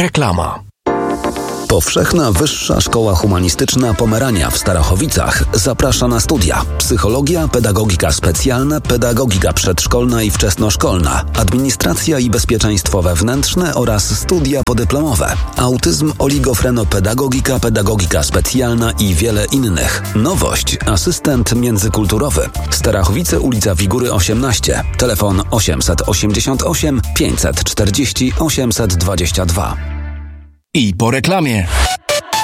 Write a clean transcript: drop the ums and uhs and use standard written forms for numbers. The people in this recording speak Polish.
Reklama. Powszechna Wyższa Szkoła Humanistyczna Pomerania w Starachowicach zaprasza na studia: psychologia, pedagogika specjalna, pedagogika przedszkolna i wczesnoszkolna, administracja i bezpieczeństwo wewnętrzne oraz studia podyplomowe, autyzm, oligofrenopedagogika, pedagogika specjalna i wiele innych. Nowość: asystent międzykulturowy. Starachowice, ulica Wigury 18, telefon 888 540 822. I po reklamie.